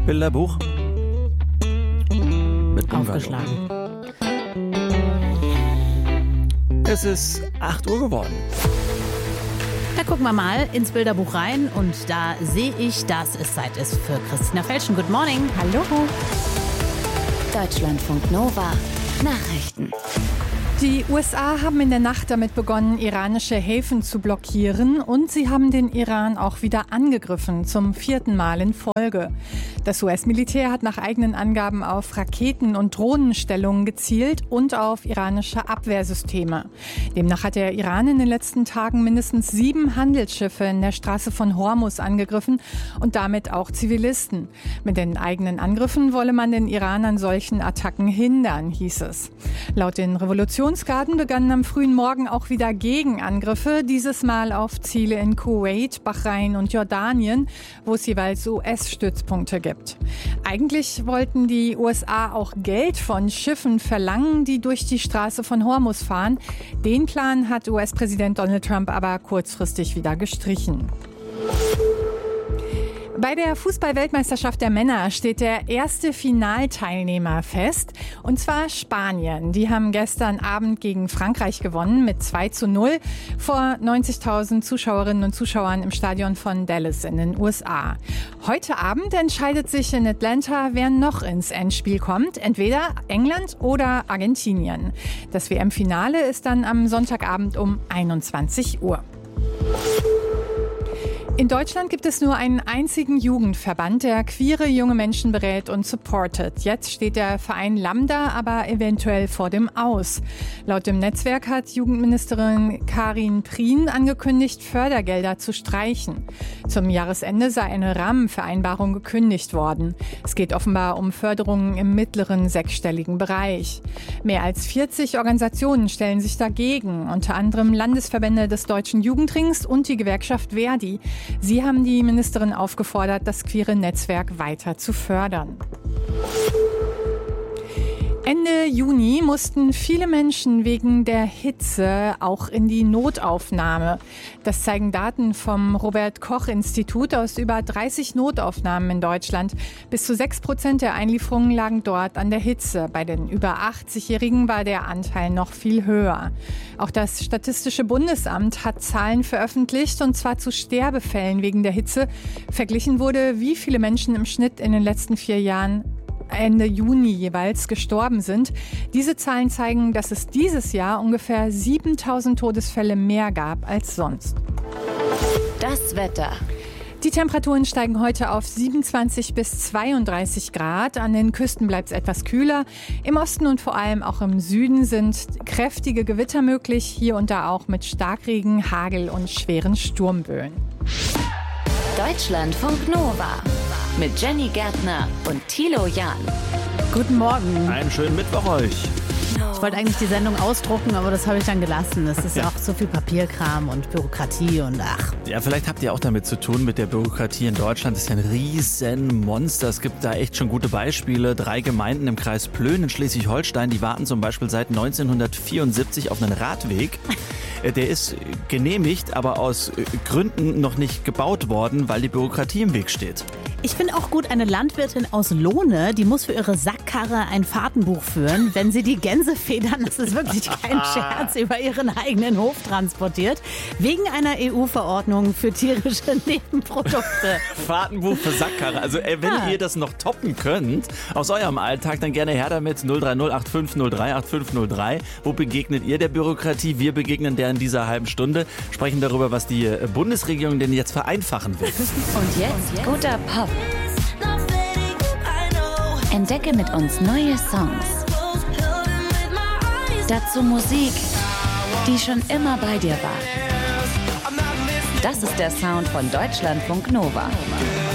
Bilderbuch. Mit Aufgeschlagen. Es ist 8 Uhr geworden. Da gucken wir mal ins Bilderbuch rein und da sehe ich, dass es Zeit ist für Christina Felschen. Good morning. Hallo. Deutschlandfunk Nova. Nachrichten. Die USA haben in der Nacht damit begonnen, iranische Häfen zu blockieren und sie haben den Iran auch wieder angegriffen, zum 4. Mal in Folge. Das US-Militär hat nach eigenen Angaben auf Raketen- und Drohnenstellungen gezielt und auf iranische Abwehrsysteme. Demnach hat der Iran in den letzten Tagen mindestens 7 Handelsschiffe in der Straße von Hormuz angegriffen und damit auch Zivilisten. Mit den eigenen Angriffen wolle man den Iran an solchen Attacken hindern, hieß es. Laut den Revolutionsgarden begannen am frühen Morgen auch wieder Gegenangriffe, dieses Mal auf Ziele in Kuwait, Bahrain und Jordanien, wo es jeweils US-Stützpunkte gibt. Eigentlich wollten die USA auch Geld von Schiffen verlangen, die durch die Straße von Hormuz fahren. Den Plan hat US-Präsident Donald Trump aber kurzfristig wieder gestrichen. Bei der Fußball-Weltmeisterschaft der Männer steht der erste Finalteilnehmer fest, und zwar Spanien. Die haben gestern Abend gegen Frankreich gewonnen mit 2:0 vor 90.000 Zuschauerinnen und Zuschauern im Stadion von Dallas in den USA. Heute Abend entscheidet sich in Atlanta, wer noch ins Endspiel kommt, entweder England oder Argentinien. Das WM-Finale ist dann am Sonntagabend um 21 Uhr. In Deutschland gibt es nur einen einzigen Jugendverband, der queere junge Menschen berät und supportet. Jetzt steht der Verein Lambda aber eventuell vor dem Aus. Laut dem Netzwerk hat Jugendministerin Karin Prien angekündigt, Fördergelder zu streichen. Zum Jahresende sei eine Rahmenvereinbarung gekündigt worden. Es geht offenbar um Förderungen im mittleren sechsstelligen Bereich. Mehr als 40 Organisationen stellen sich dagegen, unter anderem Landesverbände des Deutschen Jugendrings und die Gewerkschaft Verdi. Sie haben die Ministerin aufgefordert, das queere Netzwerk weiter zu fördern. Ende Juni mussten viele Menschen wegen der Hitze auch in die Notaufnahme. Das zeigen Daten vom Robert-Koch-Institut aus über 30 Notaufnahmen in Deutschland. Bis zu 6% der Einlieferungen lagen dort an der Hitze. Bei den über 80-Jährigen war der Anteil noch viel höher. Auch das Statistische Bundesamt hat Zahlen veröffentlicht, und zwar zu Sterbefällen wegen der Hitze. Verglichen wurde, wie viele Menschen im Schnitt in den letzten 4 Jahren Ende Juni jeweils gestorben sind. Diese Zahlen zeigen, dass es dieses Jahr ungefähr 7.000 Todesfälle mehr gab als sonst. Das Wetter. Die Temperaturen steigen heute auf 27 bis 32 Grad. An den Küsten bleibt es etwas kühler. Im Osten und vor allem auch im Süden sind kräftige Gewitter möglich. Hier und da auch mit Starkregen, Hagel und schweren Sturmböen. Deutschlandfunk Nova. Mit Jenny Gärtner und Thilo Jahn. Guten Morgen. Einen schönen Mittwoch euch. Ich wollte eigentlich die Sendung ausdrucken, aber das habe ich dann gelassen. Es ist auch so viel Papierkram und Bürokratie und ach. Ja, vielleicht habt ihr auch damit zu tun mit der Bürokratie in Deutschland. Das ist ja ein riesen Monster. Es gibt da echt schon gute Beispiele. 3 Gemeinden im Kreis Plön in Schleswig-Holstein, die warten zum Beispiel seit 1974 auf einen Radweg. Der ist genehmigt, aber aus Gründen noch nicht gebaut worden, weil die Bürokratie im Weg steht. Ich finde auch gut, eine Landwirtin aus Lohne, die muss für ihre Sackkarre ein Fahrtenbuch führen, wenn sie die Gänsefedern, das ist wirklich kein Scherz, über ihren eigenen Hof transportiert, wegen einer EU-Verordnung für tierische Nebenprodukte. Fahrtenbuch für Sackkarre. Also wenn ihr das noch toppen könnt, aus eurem Alltag, dann gerne her damit. 030 8503 8503. Wo begegnet ihr der Bürokratie? Wir begegnen der in dieser halben Stunde. Sprechen darüber, was die Bundesregierung denn jetzt vereinfachen will. Und jetzt guter Pop. Entdecke mit uns neue Songs. Dazu Musik, die schon immer bei dir war. Das ist der Sound von Deutschlandfunk Nova.